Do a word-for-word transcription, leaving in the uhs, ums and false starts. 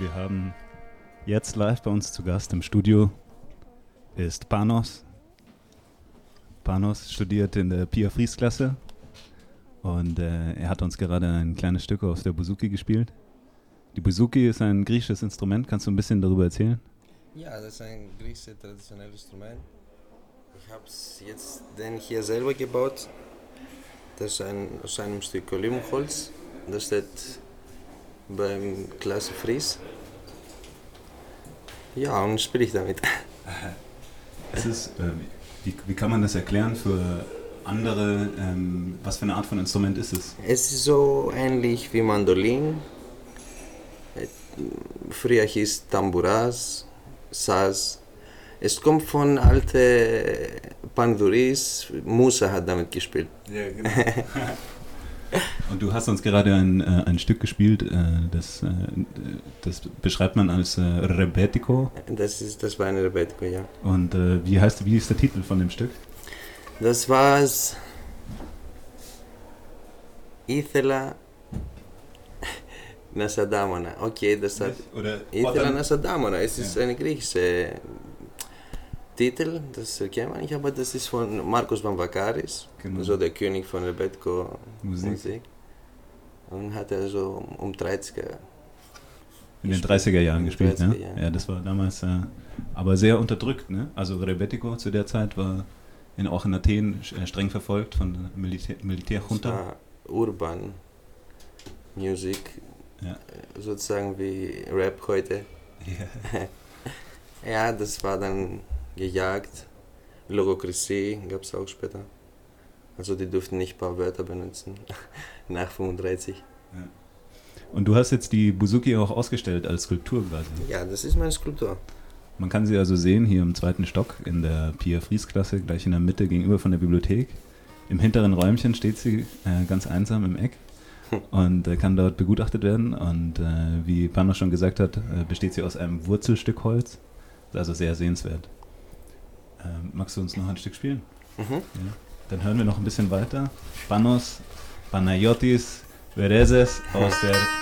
Wir haben jetzt live bei uns zu Gast im Studio ist Panos. Panos studiert in der Pia Fries Klasse und äh, er hat uns gerade ein kleines Stück aus der Bouzouki gespielt. Die Bouzouki ist ein griechisches Instrument. Kannst du ein bisschen darüber erzählen? Ja, das ist ein griechisches traditionelles Instrument. Ich habe es jetzt den hier selber gebaut. Das ist ein, aus einem Stück Olivenholz. Das steht beim Klasse Fries. Ja, und spiele ich damit. Es ist, äh, wie, wie kann man das erklären für andere? Ähm, was für eine Art von Instrument ist es? Es ist so ähnlich wie Mandolin. Früher hieß Tambouras, Saz. Es kommt von alten Panduris. Musa hat damit gespielt. Ja, genau. Und du hast uns gerade ein, äh, ein Stück gespielt, äh, das, äh, das beschreibt man als äh, Rebetiko. Das, ist, das war ein Rebetiko, ja. Und äh, wie heißt, wie ist der Titel von dem Stück? Das war's. Ήθελα να σ' αντάμωνα. Okay, das hat. Ήθελα να σ' αντάμωνα. Es ist ja. Ein griechischer Titel, das erkennt man nicht, aber das ist von Marcos Vamvakaris, genau. So der König von Rebetiko Musik. Musik. Und hat er so um dreißiger in den dreißiger Jahren gespielt, ne? Ja, das war damals äh, aber sehr unterdrückt, ne? Also Rebetiko zu der Zeit war in, auch in Athen äh, streng verfolgt von der Militär, Militärjunta. Urban Music, ja. Sozusagen wie Rap heute. Yeah. Ja, das war dann gejagt. Logokrisie gab es auch später. Also die durften nicht ein paar Wörter benutzen, nach fünfunddreißig. Ja. Und du hast jetzt die Bouzouki auch ausgestellt als Skulptur quasi? Ja, das ist meine Skulptur. Man kann sie also sehen hier im zweiten Stock in der Pia Fries Klasse, gleich in der Mitte gegenüber von der Bibliothek. Im hinteren Räumchen steht sie äh, ganz einsam im Eck und äh, kann dort begutachtet werden. Und äh, wie Panos schon gesagt hat, äh, besteht sie aus einem Wurzelstück Holz. Ist also sehr sehenswert. Ähm, magst du uns noch ein Stück spielen? Mhm. Ja. Dann hören wir noch ein bisschen weiter. Panos Panayotis Verezes aus der